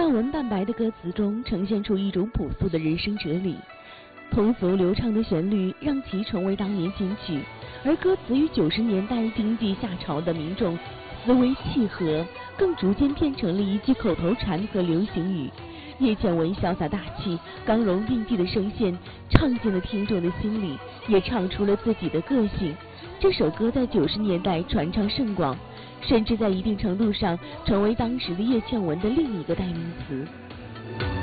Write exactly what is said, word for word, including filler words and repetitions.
淡文淡白的歌词中呈现出一种朴素的人生哲理，通俗流畅的旋律让其成为当年金曲，而歌词与九十年代经济下潮的民众思维契合，更逐渐变成了一句口头禅和流行语。叶倩文潇洒大气、刚柔并济的声线唱进了听众的心里，也唱出了自己的个性。这首歌在九十年代传唱甚广，甚至在一定程度上成为当时的叶倩文的另一个代名词。